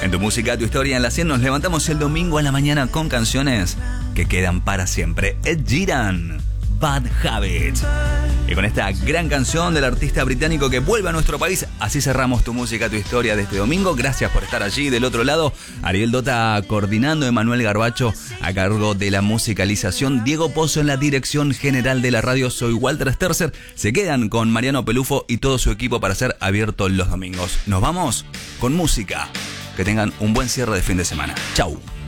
En Tu Música, Tu Historia en la 100 nos levantamos el domingo a la mañana con canciones que quedan para siempre. Ed Sheeran, Bad Habit. Y con esta gran canción del artista británico que vuelve a nuestro país, así cerramos Tu Música, Tu Historia de este domingo. Gracias por estar allí del otro lado. Ariel Dota coordinando, Emanuel Garbacho a cargo de la musicalización, Diego Pozo en la dirección general de la radio. Soy Walter Sterzer. Se quedan con Mariano Pelufo y todo su equipo para ser abierto los domingos. Nos vamos con música. Que tengan un buen cierre de fin de semana. Chau.